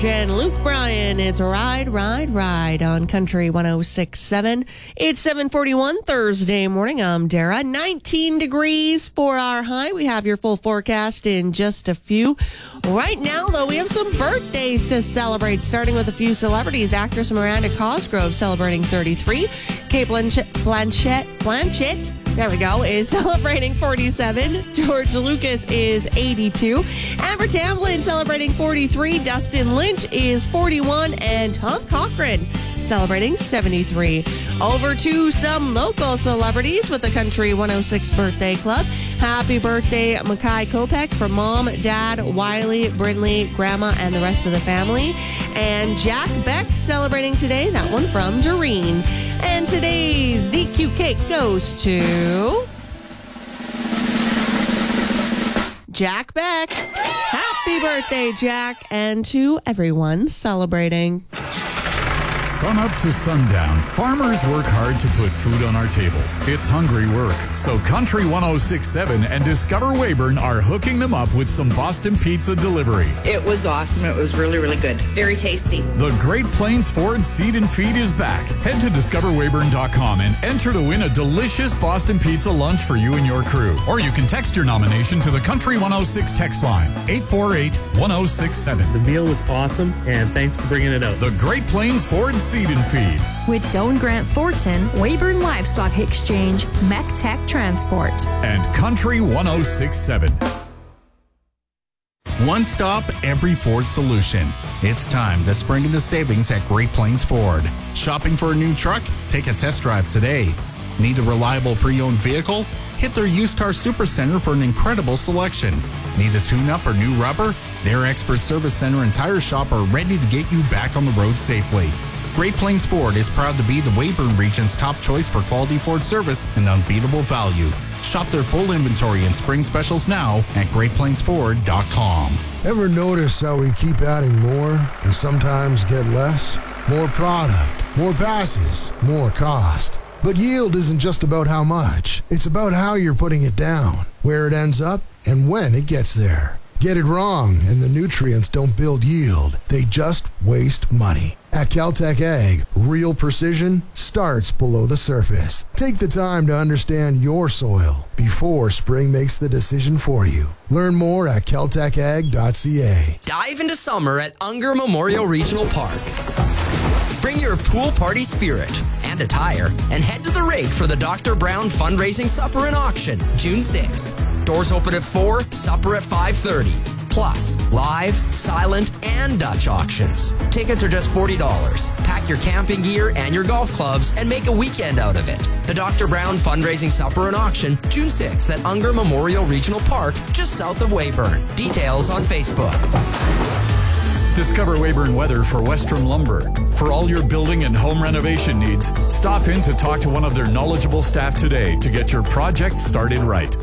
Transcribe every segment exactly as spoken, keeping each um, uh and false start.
And Luke Bryan, it's Ride, Ride, Ride on Country one oh six point seven. It's seven forty-one Thursday morning. I'm Dara. nineteen degrees for our high. We have your full forecast in just a few. Right now, though, we have some birthdays to celebrate, starting with a few celebrities. Actress Miranda Cosgrove celebrating thirty-three. Kate Blanchett, Blanchett, Blanchett. There we go, is celebrating forty-seven. George Lucas is eighty-two. Amber Tamblyn celebrating forty-three. Dustin Lynch is forty-one. And Tom Cochran celebrating seventy-three. Over to some local celebrities with the Country one oh six Birthday Club. Happy birthday, Mackay Kopech from Mom, Dad, Wiley, Brinley, Grandma, and the rest of the family. And Jack Beck celebrating today, that one from Doreen. And today's D Q cake goes to Jack Beck. Happy birthday, Jack, and to everyone celebrating. Sun up to sundown, farmers work hard to put food on our tables. It's hungry work. So Country one oh six point seven and Discover Weyburn are hooking them up with some Boston Pizza delivery. It was awesome. It was really, really good. Very tasty. The Great Plains Ford Seed and Feed is back. Head to discover weyburn dot com and enter to win a delicious Boston Pizza lunch for you and your crew. Or you can text your nomination to the Country one oh six text line, eight four eight, one oh six seven. The meal was awesome, and thanks for bringing it out. The Great Plains Ford Seed and Feed. With Doan Grant Thornton, Weyburn Livestock Exchange, MECTech Transport. And Country one oh six point seven. One stop, every Ford solution. It's time to spring into savings at Great Plains Ford. Shopping for a new truck? Take a test drive today. Need a reliable pre-owned vehicle? Hit their used car supercenter for an incredible selection. Need a tune-up or new rubber? Their expert service center and tire shop are ready to get you back on the road safely. Great Plains Ford is proud to be the Weyburn region's top choice for quality Ford service and unbeatable value. Shop their full inventory and spring specials now at great plains ford dot com. Ever notice how we keep adding more and sometimes get less? More product, more passes, more cost. But yield isn't just about how much. It's about how you're putting it down, where it ends up, and when it gets there. Get it wrong, and the nutrients don't build yield. They just waste money. At Caltech Ag, real precision starts below the surface. Take the time to understand your soil before spring makes the decision for you. Learn more at caltech ag dot c a. Dive into summer at Unger Memorial Regional Park. Bring your pool party spirit and attire and head to the rig for the Doctor Brown Fundraising Supper and Auction, June sixth. Doors open at four, supper at five thirty. Plus, live, silent, and Dutch auctions. Tickets are just forty dollars. Pack your camping gear and your golf clubs and make a weekend out of it. The Doctor Brown Fundraising Supper and Auction, June sixth at Unger Memorial Regional Park, just south of Weyburn. Details on Facebook. Discover Weyburn Weather for Westrom Lumber. For all your building and home renovation needs, stop in to talk to one of their knowledgeable staff today to get your project started right.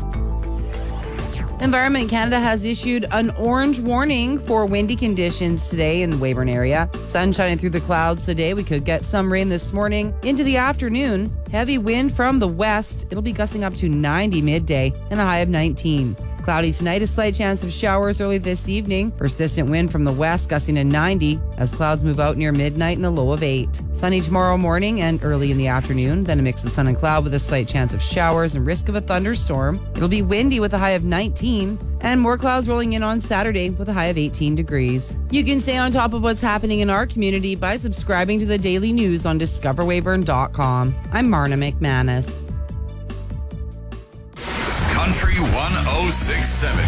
Environment Canada has issued an orange warning for windy conditions today in the Weyburn area. Sun shining through the clouds today. We could get some rain this morning into the afternoon. Heavy wind from the west. It'll be gusting up to ninety midday and a high of nineteen. Cloudy tonight, a slight chance of showers early this evening. Persistent wind from the west gusting to ninety as clouds move out near midnight and a low of eight. Sunny tomorrow morning and early in the afternoon. Then a mix of sun and cloud with a slight chance of showers and risk of a thunderstorm. It'll be windy with a high of nineteen. And more clouds rolling in on Saturday with a high of eighteen degrees. You can stay on top of what's happening in our community by subscribing to the daily news on discover weyburn dot com. I'm Marna McManus. Country one oh six point seven.